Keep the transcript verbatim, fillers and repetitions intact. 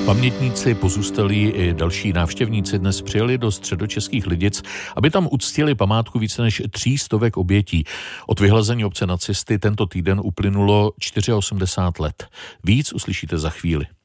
Pamětníci, pozůstalí i další návštěvníci dnes přijeli do středočeských Lidic, aby tam uctili památku více než tří stovek obětí. Od vyhlazení obce nacisty tento týden uplynulo osmdesát čtyři let. Víc uslyšíte za chvíli.